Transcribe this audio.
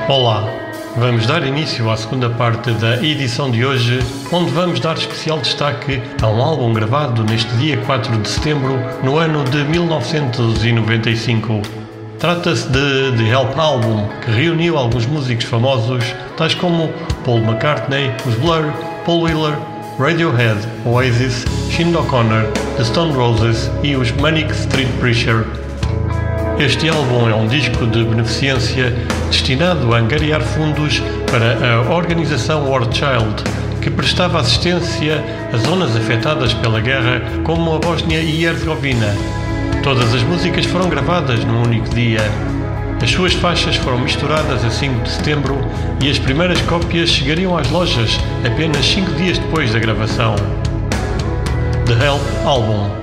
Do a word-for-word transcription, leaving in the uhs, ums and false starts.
Olá, vamos dar início à segunda parte da edição de hoje, onde vamos dar especial destaque a um álbum gravado neste dia quatro de setembro, no ano de mil novecentos e noventa e cinco. Trata-se de The Help Album, que reuniu alguns músicos famosos, tais como Paul McCartney, os Blur, Paul Weller, Radiohead, Oasis, Sinead O'Connor, The Stone Roses e os Manic Street Preacher. Este álbum é um disco de beneficência destinado a angariar fundos para a organização War Child, que prestava assistência a zonas afetadas pela guerra, como a Bósnia e Herzegovina. Todas as músicas foram gravadas num único dia. As suas faixas foram misturadas a cinco de setembro e as primeiras cópias chegariam às lojas apenas cinco dias depois da gravação. The Help Album.